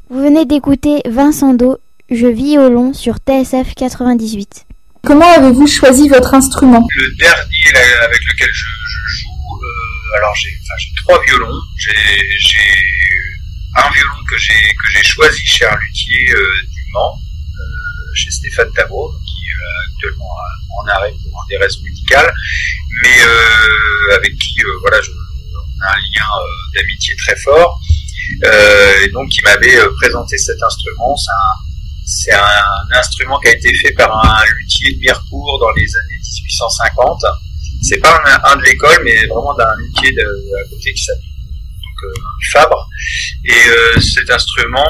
Vous venez d'écouter Vincent Do, Je violon sur TSF 98. Comment avez-vous choisi votre instrument? Le dernier avec lequel je joue, alors j'ai 3 violons. J'ai un violon que j'ai choisi chez un luthier du Mans, chez Stéphane Tavot, qui est actuellement en arrêt pour des raisons médicales, mais avec qui on a un lien d'amitié très fort, et donc il m'avait présenté cet instrument. C'est un instrument qui a été fait par un luthier de Mirecourt dans les années 1850. C'est pas un de l'école, mais vraiment d'un luthier à côté qui s'appelle Fabre. Et cet instrument,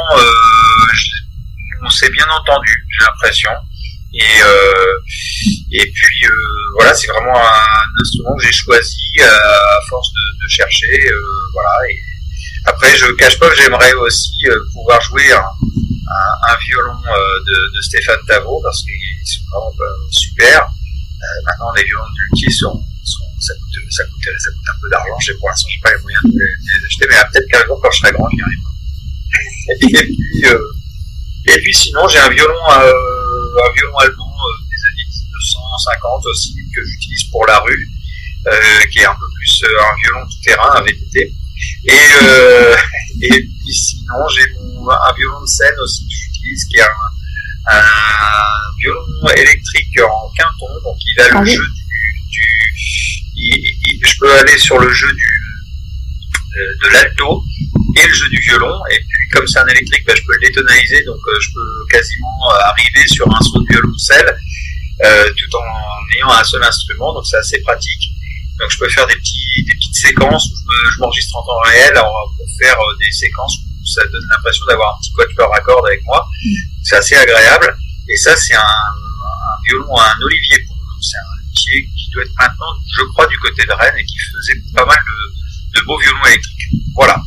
on s'est bien entendu, j'ai l'impression. Et puis voilà, c'est vraiment un instrument que j'ai choisi à force de chercher. Et après, je cache pas que j'aimerais aussi pouvoir jouer un violon de Stéphane Tavot, parce qu'ils sont vraiment super. Maintenant, les violons de luthier ça coûte un peu d'argent. Pour l'instant, j'ai pas les moyens de les acheter, mais peut-être qu'un jour, quand je serai grand, j'y arriverai. Et puis sinon, j'ai un violon allemand des années 1950 aussi, que j'utilise pour la rue, qui est un peu plus un violon tout terrain, un VTT. Et puis sinon, j'ai un violon de scène aussi que j'utilise, qui est un violon électrique en quinton. Donc il a le jeu je peux aller sur le jeu de l'alto et le jeu du violon, et puis comme c'est un électrique, je peux le détonaliser, donc je peux quasiment arriver sur un son de violoncelle tout en ayant un seul instrument, donc c'est assez pratique. Donc je peux faire des petites séquences où je m'enregistre en temps réel pour faire des séquences où ça donne l'impression d'avoir un petit quatuor à cordes avec moi. C'est assez agréable. Et ça, c'est un violon à un Olivier Pont. C'est un luthier qui doit être maintenant, je crois, du côté de Rennes, et qui faisait pas mal de beaux violons électriques. Voilà.